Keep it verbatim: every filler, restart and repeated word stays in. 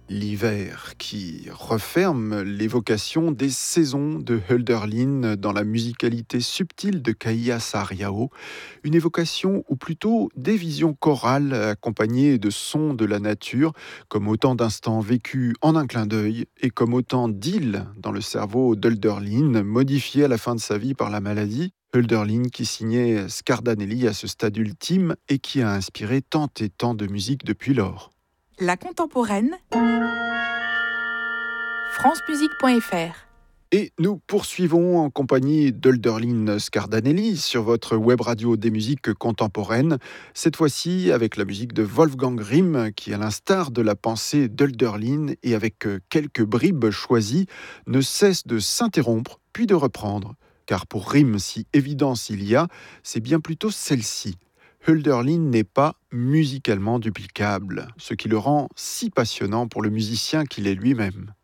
L'hiver qui referme l'évocation des saisons de Hölderlin dans la musicalité subtile de Kaia Saariaho, une évocation ou plutôt des visions chorales accompagnées de sons de la nature, comme autant d'instants vécus en un clin d'œil et comme autant d'îles dans le cerveau d'Hölderlin, modifié à la fin de sa vie par la maladie. Hölderlin qui signait Scardanelli à ce stade ultime et qui a inspiré tant et tant de musique depuis lors. La contemporaine, francemusique point f r. Et nous poursuivons en compagnie d'Hölderlin Scardanelli sur votre web radio des musiques contemporaines, cette fois-ci avec la musique de Wolfgang Rihm qui, à l'instar de la pensée d'Hölderlin et avec quelques bribes choisies, ne cesse de s'interrompre puis de reprendre. Car pour Rihm, si évidence il y a, c'est bien plutôt celle-ci. Hölderlin n'est pas musicalement duplicable, ce qui le rend si passionnant pour le musicien qu'il est lui-même.